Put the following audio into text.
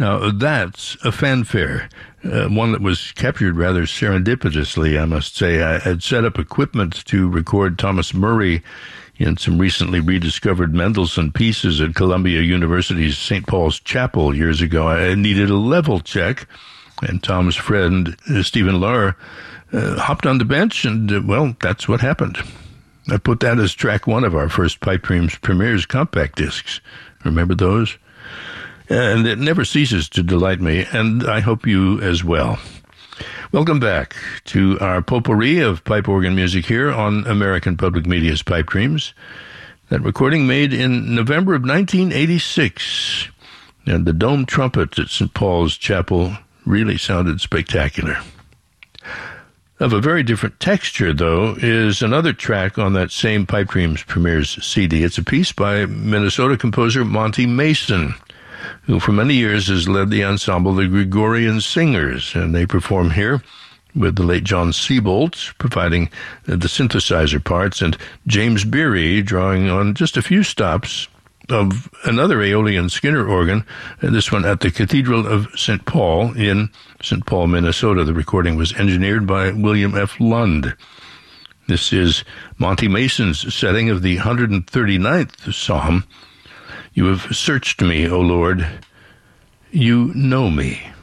Now, that's a fanfare, one that was captured rather serendipitously, I must say. I had set up equipment to record Thomas Murray in some recently rediscovered Mendelssohn pieces at Columbia University's St. Paul's Chapel years ago. I needed a level check, and Tom's friend, Stephen Lahr, hopped on the bench, and, well, that's what happened. I put that as track one of our first Pipe Dreams Premieres compact discs. Remember those? And it never ceases to delight me, and I hope you as well. Welcome back to our potpourri of pipe organ music here on American Public Media's Pipe Dreams. That recording made in November of 1986, and the dome trumpet at St. Paul's Chapel really sounded spectacular. Of a very different texture, though, is another track on that same Pipe Dreams Premieres CD. It's a piece by Minnesota composer Monty Mason, who for many years has led the ensemble the Gregorian Singers, and they perform here with the late John Siebold providing the synthesizer parts, and James Beery drawing on just a few stops of another Aeolian Skinner organ, this one at the Cathedral of St. Paul in St. Paul, Minnesota. The recording was engineered by William F. Lund. This is Monty Mason's setting of the 139th Psalm. You have searched me, O Lord. You know me.